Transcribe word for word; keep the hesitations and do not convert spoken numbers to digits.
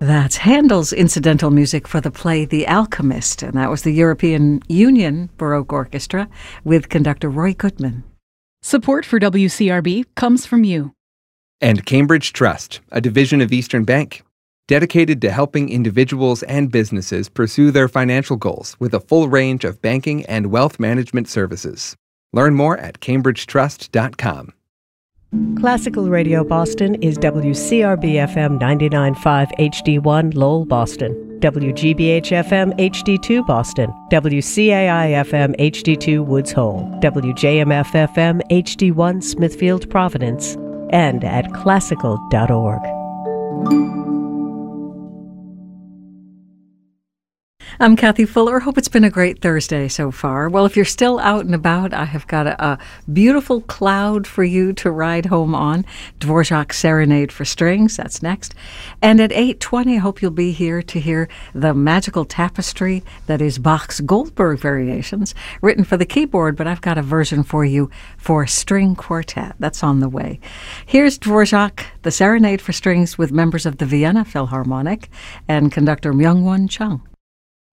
That's Handel's incidental music for the play The Alchemist, and that was the European Union Baroque Orchestra with conductor Roy Goodman. Support for W C R B comes from you. And Cambridge Trust, a division of Eastern Bank, dedicated to helping individuals and businesses pursue their financial goals with a full range of banking and wealth management services. Learn more at cambridge trust dot com. Classical Radio Boston is W C R B F M ninety-nine point five H D one Lowell, Boston, W G B H F M H D two Boston, W C A I F M H D two Woods Hole, W J M F F M H D one Smithfield, Providence, and at classical dot org. I'm Kathy Fuller. Hope it's been a great Thursday so far. Well, if you're still out and about, I have got a, a beautiful cloud for you to ride home on. Dvorak's Serenade for Strings, that's next. And at eight twenty, I hope you'll be here to hear the magical tapestry that is Bach's Goldberg Variations, written for the keyboard, but I've got a version for you for string quartet. That's on the way. Here's Dvorak, the Serenade for Strings with members of the Vienna Philharmonic and conductor Myung-Whun Chung.